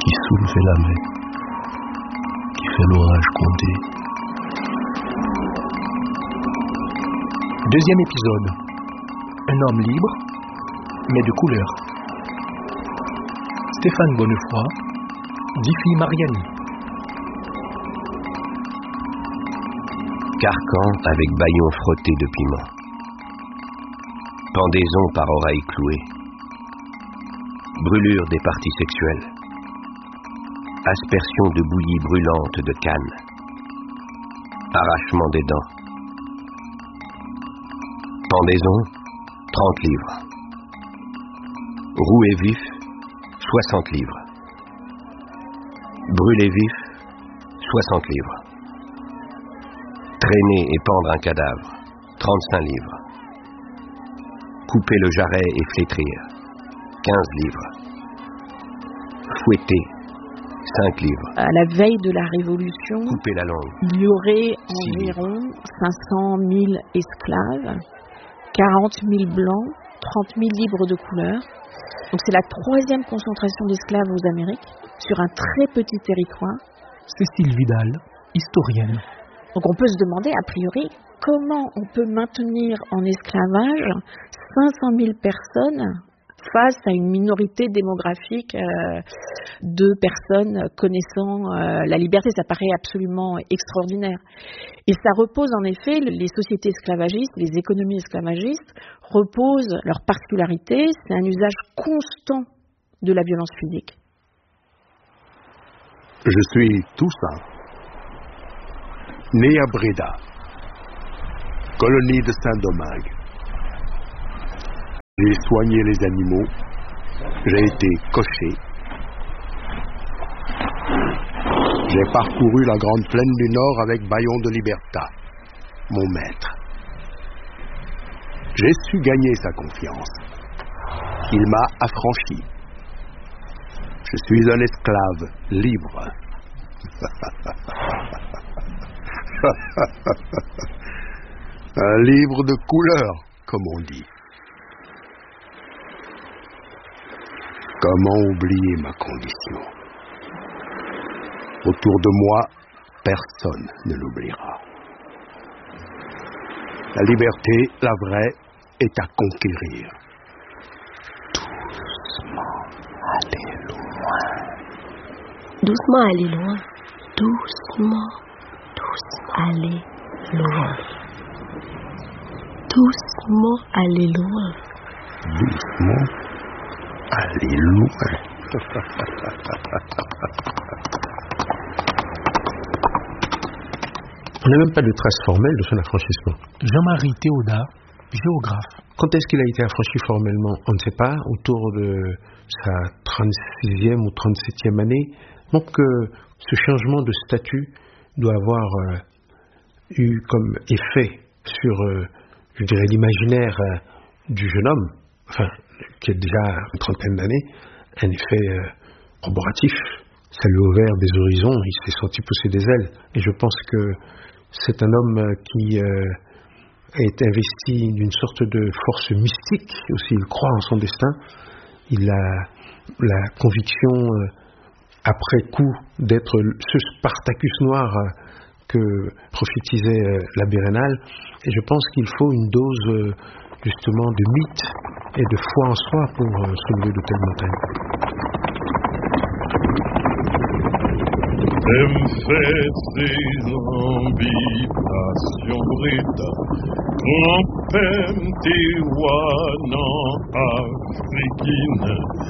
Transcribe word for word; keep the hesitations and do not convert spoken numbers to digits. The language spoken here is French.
qui soulevait la mer, qui fait l'orage gronder. Deuxième épisode. Un homme libre, mais de couleur. Stéphane Bonnefoy, Diffie Mariani. Carcan avec bâillon frotté de piment. Pendaison par oreille clouée. Brûlure des parties sexuelles. Aspersion de bouillie brûlante de canne. Arrachement des dents. Pendaison, trente livres. Roué vif, soixante livres. Brûlé vif, soixante livres. Traîner et pendre un cadavre, trente-cinq livres. Couper le jarret et flétrir, quinze livres. Fouetter, cinq livres. À la veille de la Révolution, couper la langue, il y aurait environ cinq cent mille esclaves, quarante mille blancs, trente mille libres de couleur. Donc c'est la troisième concentration d'esclaves aux Amériques, sur un très petit territoire. Cécile Vidal, historienne. Donc on peut se demander, a priori, comment on peut maintenir en esclavage cinq cent mille personnes face à une minorité démographique euh, de personnes connaissant euh, la liberté. Ça paraît absolument extraordinaire. Et ça repose en effet, les sociétés esclavagistes, les économies esclavagistes reposent leur particularité, c'est un usage constant de la violence physique. Je suis Toussaint, né à Breda, colonie de Saint-Domingue. J'ai soigné les animaux, j'ai été cocher. J'ai parcouru la grande plaine du Nord avec Bayon de Liberta, mon maître. J'ai su gagner sa confiance. Il m'a affranchi. Je suis un esclave libre. Un livre de couleur, comme on dit. Comment oublier ma condition? Autour de moi, personne ne l'oubliera. La liberté, la vraie, est à conquérir. Doucement, allez loin. Doucement, allez loin. Doucement, doucement, allez loin. Doucement, allez loin. Doucement, allez loin. On n'a même pas de trace formelle de son affranchissement. Jean-Marie Théodat, géographe. Quand est-ce qu'il a été affranchi formellement? On ne sait pas, autour de sa trente-sixième ou trente-septième année. Donc euh, ce changement de statut doit avoir euh, eu comme effet sur, euh, je dirais, l'imaginaire euh, du jeune homme, enfin, qui a déjà une trentaine d'années, un effet euh, corroboratif. Ça lui a ouvert des horizons, il s'est senti pousser des ailes. Et je pense que c'est un homme qui euh, est investi d'une sorte de force mystique, aussi il croit en son destin. Il a la conviction, euh, après coup, d'être ce Spartacus noir euh, que prophétisait euh, l'abbé Raynal. Et je pense qu'il faut une dose euh, justement de mythe et de foi en soi pour euh, soulever de telles montagnes. Hem fait ses ambitations Breda, campem Tijuana africaine.